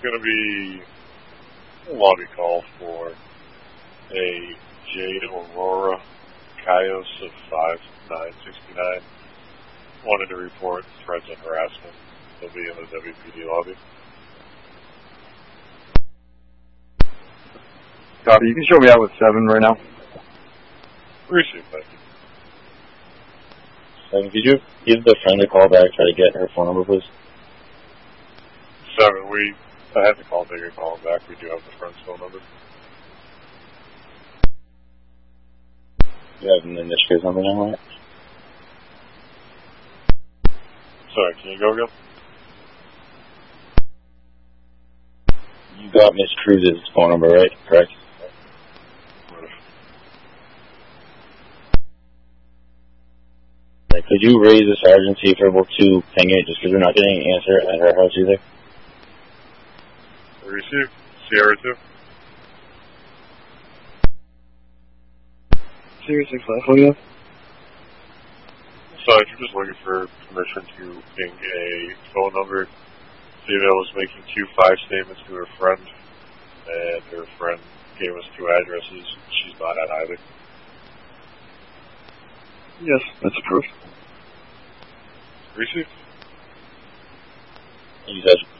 going to be a lobby call for a Jade Aurora Cayos of 5969. Wanted to report threats and harassment. They'll be in the WPD lobby. Copy. You can show me out with 7 right now. Received, thank you. 7, could you give the friend a call back, try to get her phone number, please? 7, I had to call Digger, call him back. We do have the friend's phone number. You have an initiative number now, right? Sorry, can you go again? You got Miss Cruz's phone number, right? Correct? Right. Could you raise the sergeant, see if you're able to ping it, just because we're not getting an answer at her house either? Received. Sierra 2. Sierra 6 for you. Sarge, you're just looking for permission to ping a phone number. Female was making 2 5 statements to her friend, and her friend gave us 2 addresses. She's not at either. Yes, that's approved. Received. You said